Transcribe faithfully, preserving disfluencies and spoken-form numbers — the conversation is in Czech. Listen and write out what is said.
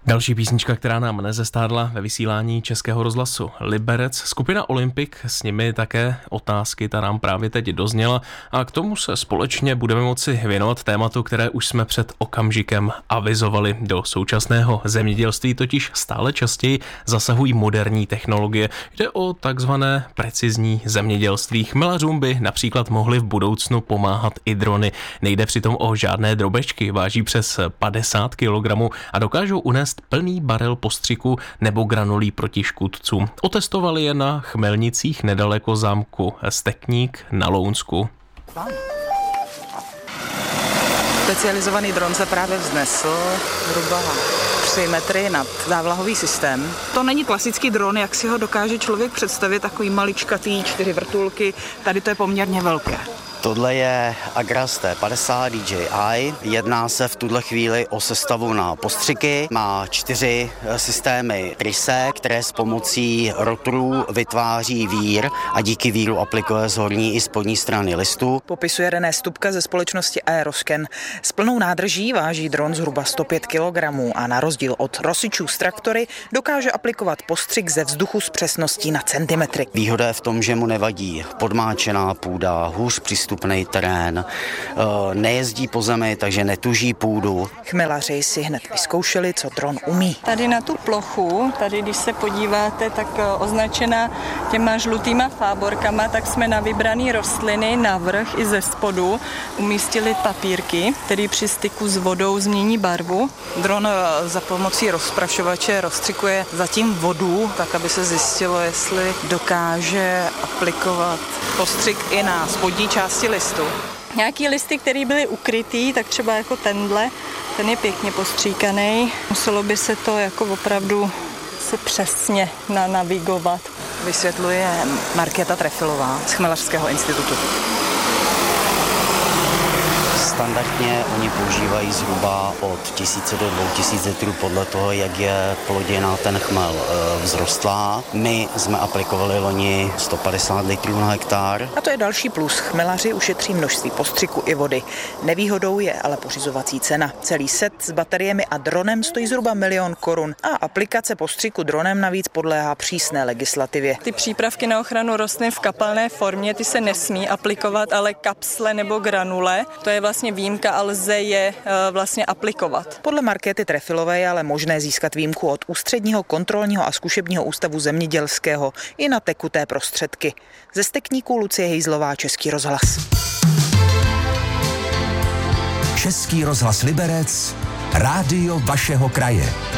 Další písnička, která nám nezestárla ve vysílání Českého rozhlasu Liberec. Skupina Olympik, s nimi také otázky, ta nám právě teď dozněla a k tomu se společně budeme moci věnovat tématu, které už jsme před okamžikem avizovali. Do současného zemědělství totiž stále častěji zasahují moderní technologie. Jde o takzvané precizní zemědělství. Chmelařům by například mohly v budoucnu pomáhat i drony. Nejde přitom o žádné drobečky, váží přes padesát kilogramů a dokážou unést plný barel postřiku nebo granulí proti škůdcům. Otestovali je na Chmelnicích nedaleko zámku Stekník na Lounsku. Specializovaný dron se právě vznesl zhruba tři metry nad závlahový systém. To není klasický dron, jak si ho dokáže člověk představit, takový maličkatý, čtyři vrtulky, tady to je poměrně velké. Tohle je Agras T padesát D J I. Jedná se v tuhle chvíli o sestavu na postřiky. Má čtyři systémy trise, které s pomocí rotorů vytváří vír a díky víru aplikuje z horní i spodní strany listu. Popisuje René Stupka ze společnosti Aeroscan. S plnou nádrží váží dron zhruba sto pět kilogramů a na rozdíl od rosičů s traktory dokáže aplikovat postřik ze vzduchu s přesností na centimetry. Výhoda je v tom, že mu nevadí podmáčená půda, hůř přístupný terén, nejezdí po zemi, takže netuží půdu. Chmelaři si hned vyzkoušeli, co dron umí. Tady na tu plochu, tady když se podíváte, tak označená těma žlutýma fáborkama, tak jsme na vybrané rostliny navrch i ze spodu umístili papírky, který při styku s vodou změní barvu. Dron za pomocí rozprašovače rozstřikuje zatím vodu, tak aby se zjistilo, jestli dokáže aplikovat postřik i na spodní části listu. Nějaký listy, které byly ukrytý, tak třeba jako tenhle, ten je pěkně postříkaný. Muselo by se to jako opravdu se přesně navigovat. Vysvětluje Markéta Trefilová z Chmelařského institutu. Standardně oni používají zhruba od tisíce do dvou tisíc litrů podle toho, jak je ploděná ten chmel vzrostlá. My jsme aplikovali loni sto padesát litrů na hektar. A to je další plus. Chmelaři ušetří množství postřiku i vody. Nevýhodou je ale pořizovací cena. Celý set s bateriemi a dronem stojí zhruba milion korun a aplikace postřiku dronem navíc podléhá přísné legislativě. Ty přípravky na ochranu rostlin v kapalné formě, ty se nesmí aplikovat, ale kapsle nebo granule, to je vlastně výjimka a lze je vlastně aplikovat. Podle Markéty Trefilové je ale možné získat výjimku od Ústředního kontrolního a zkušebního ústavu zemědělského i na tekuté prostředky. Ze Stekníků Lucie Hejzlová, Český rozhlas. Český rozhlas Liberec, rádio vašeho kraje.